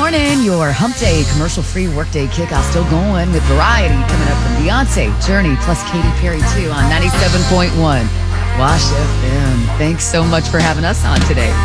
morning. Your hump day, commercial-free workday kickoff still going with variety coming up from Beyonce, Journey, plus Katy Perry, too, on 97.1 Wash FM. Thanks so much for having us on today.